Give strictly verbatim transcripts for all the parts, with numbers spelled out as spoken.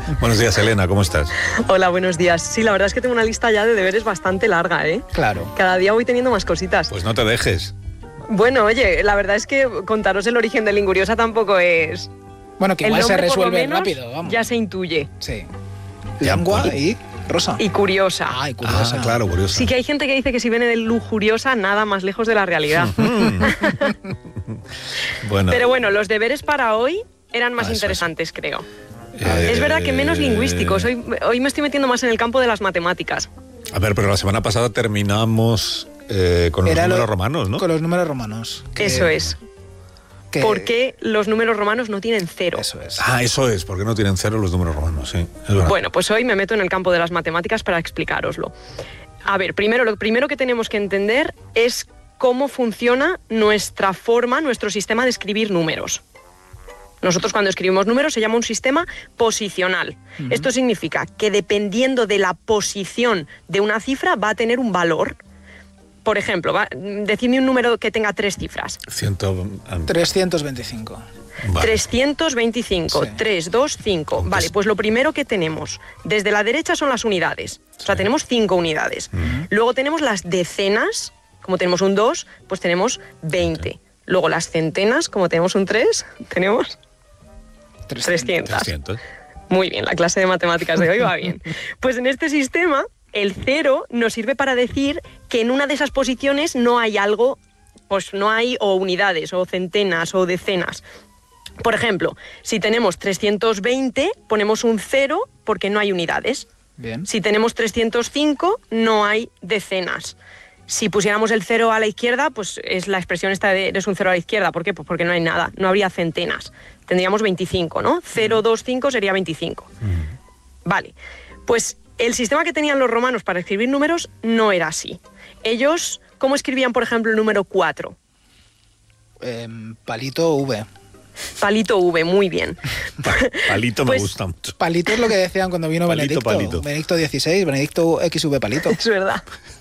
Buenos días, Elena, ¿cómo estás? Hola, buenos días. Sí, la verdad es que tengo una lista ya de deberes bastante larga, ¿eh? Claro. Cada día voy teniendo más cositas. Pues no te dejes. Bueno, oye, la verdad es que contaros el origen de Linguriosa tampoco es... Bueno, que el igual se nombre, por lo resuelve menos, rápido, vamos. Ya se intuye. Sí. Ya, Lengua pues. y rosa. Y curiosa. Ah, y curiosa. Ah, claro, curioso. Sí que hay gente que dice que si viene de lujuriosa, nada más lejos de la realidad. Bueno. Pero bueno, los deberes para hoy eran más Ah, eso, interesantes, creo. Eh, Es verdad que menos lingüísticos. Hoy, hoy me estoy metiendo más en el campo de las matemáticas. A ver, pero la semana pasada terminamos eh, con los Era números lo- romanos, ¿no? Con los números romanos. que- Eso es. que- ¿Por qué los números romanos no tienen cero? Eso es. Ah, eso es, porque no tienen cero los números romanos, sí. Es verdad. Bueno, pues hoy me meto en el campo de las matemáticas para explicároslo. A ver, primero, lo primero que tenemos que entender es cómo funciona nuestra forma, nuestro sistema de escribir números. Nosotros cuando escribimos números se llama un sistema posicional. Ujú. Esto significa que dependiendo de la posición de una cifra va a tener un valor. Por ejemplo, va, decidme un número que tenga tres cifras. Ciento... trescientos veinticinco. Vale. trescientos veinticinco, Sí. tres, dos, cinco. Entonces- Vale, pues lo primero que tenemos desde la derecha son las unidades. O sea, Sí. tenemos cinco unidades. Ujú. Luego tenemos las decenas, como tenemos un dos, pues tenemos veinte. Luego las centenas, como tenemos un tres, tenemos trescientos. trescientos. Muy bien, la clase de matemáticas de hoy va bien. Pues en este sistema, el cero nos sirve para decir que en una de esas posiciones no hay algo, pues no hay o unidades, o centenas, o decenas. Por ejemplo, si tenemos trescientos veinte, ponemos un cero porque no hay unidades. Bien. Si tenemos trescientos cinco, no hay decenas. Si pusiéramos el cero a la izquierda, pues es la expresión esta de es un cero a la izquierda. ¿Por qué? Pues porque no hay nada, no habría centenas. Tendríamos veinticinco, ¿no? cero, dos, cinco sería veinticinco. Vale, pues el sistema que tenían los romanos para escribir números no era así. Ellos, ¿cómo escribían, por ejemplo, el número cuatro? Em, palito V. Palito V, muy bien. Palito Pues- me gusta mucho. Palito es lo que decían cuando vino Palito, Benedicto. palito. Benedicto dieciséis, Benedicto equis ve palito. Es verdad.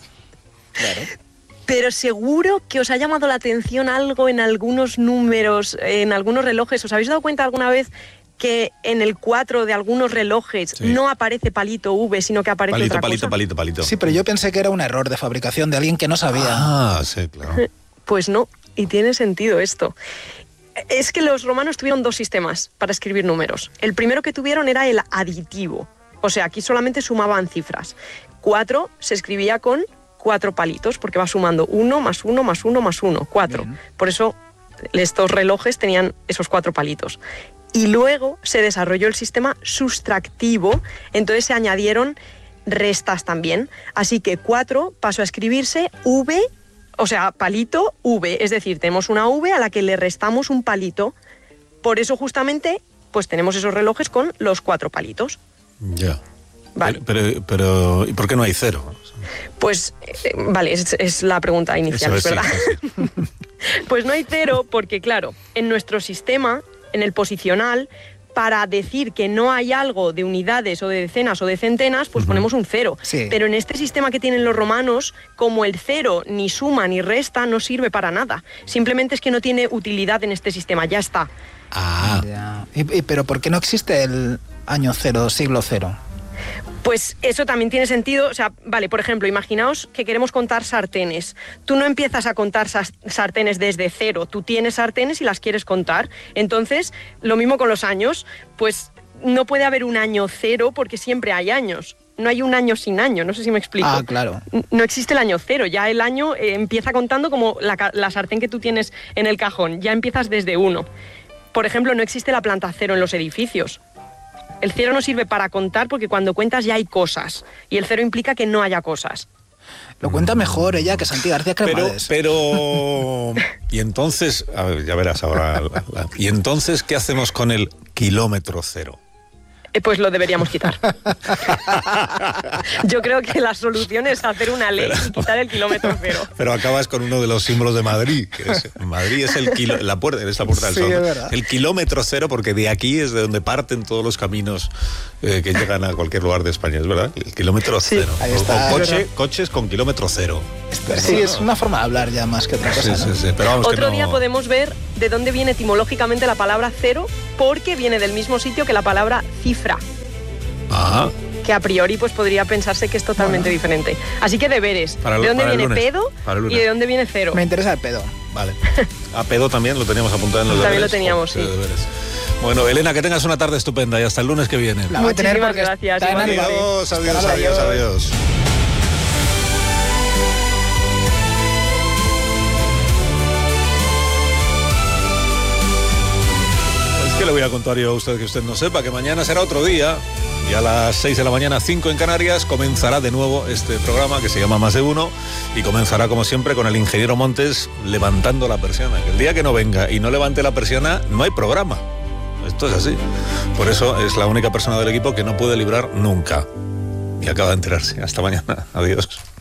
Claro. Pero seguro que os ha llamado la atención algo en algunos números, en algunos relojes. ¿Os habéis dado cuenta alguna vez que en el cuatro de algunos relojes Sí. no aparece palito V, sino que aparece Palito, otra palito, cosa? palito, palito. Sí, pero yo pensé que era un error de fabricación de alguien que no sabía. Ah, sí, claro. Pues no, y tiene sentido esto. Es que los romanos tuvieron dos sistemas para escribir números. El primero que tuvieron era el aditivo. O sea, aquí solamente sumaban cifras. Cuatro se escribía con cuatro palitos, porque va sumando uno más uno más uno más uno, cuatro. Bien. Por eso estos relojes tenían esos cuatro palitos. Y luego se desarrolló el sistema sustractivo, entonces se añadieron restas también. Así que cuatro pasó a escribirse V, o sea, palito V, es decir, tenemos una V a la que le restamos un palito. Por eso justamente, pues tenemos esos relojes con los cuatro palitos. Ya. Vale. Pero, pero, pero, ¿y por qué no hay cero? Pues, eh, vale, es, es la pregunta inicial, Eso es es, verdad. sí, sí. Pues no hay cero porque, claro, en nuestro sistema, en el posicional, para decir que no hay algo de unidades o de decenas o de centenas, pues Ujú. ponemos un cero. Sí. Pero en este sistema que tienen los romanos, como el cero ni suma ni resta, no sirve para nada. Simplemente es que no tiene utilidad en este sistema, ya está. Ah, Ya. Y- y- pero ¿por qué no existe el año cero, siglo cero? Pues eso también tiene sentido. O sea, vale, por ejemplo, imaginaos que queremos contar sartenes. Tú no empiezas a contar sas- sartenes desde cero. Tú tienes sartenes y las quieres contar. Entonces, lo mismo con los años. Pues no puede haber un año cero porque siempre hay años. No hay un año sin año, no sé si me explico. Ah, claro. N- No existe el año cero. Ya el año eh, empieza contando como la, ca- la sartén que tú tienes en el cajón. Ya empiezas desde uno. Por ejemplo, no existe la planta cero en los edificios. El cero no sirve para contar porque cuando cuentas ya hay cosas y el cero implica que no haya cosas. Lo cuenta mejor ella que Santi García pero, Cremades. pero... Y entonces, a ver, ya verás ahora. la- la- ¿Y entonces qué hacemos con el kilómetro cero? Eh, Pues lo deberíamos quitar. Yo creo que la solución es hacer una ley y quitar el kilómetro cero. Pero acabas con uno de los símbolos de Madrid. Que es, Madrid es el kilo, la puerta, es la puerta del Sí, sol. es verdad. El kilómetro cero, porque de aquí es de donde parten todos los caminos eh, que llegan a cualquier lugar de España, ¿es verdad? El kilómetro Sí. cero. Ahí O- está, o es coche, verdad. coches con kilómetro cero. Sí, es una forma de hablar ya más que otra cosa, Sí, ¿no? sí, sí, pero vamos, que Otro no- día podemos ver de dónde viene etimológicamente la palabra cero, porque viene del mismo sitio que la palabra cifra. Ah. Que a priori pues podría pensarse que es totalmente bueno. diferente. Así que deberes. Para el, ¿De dónde para viene lunes, pedo y de dónde viene cero? Me interesa el pedo. Vale. A pedo también lo teníamos apuntado en los también deberes. También lo teníamos, sí. Deberes. Bueno, Elena, que tengas una tarde estupenda y hasta el lunes que viene. La va a tener porque gracias. Está en adiós, adiós, adiós, adiós. ¿Qué le voy a contar yo a usted que usted no sepa? Que mañana será otro día y a las seis de la mañana, cinco en Canarias, comenzará de nuevo este programa que se llama Más de Uno y comenzará como siempre con el ingeniero Montes levantando la persiana. Que el día que no venga y no levante la persiana no hay programa. Esto es así. Por eso es la única persona del equipo que no puede librar nunca. Y acaba de enterarse. Hasta mañana. Adiós.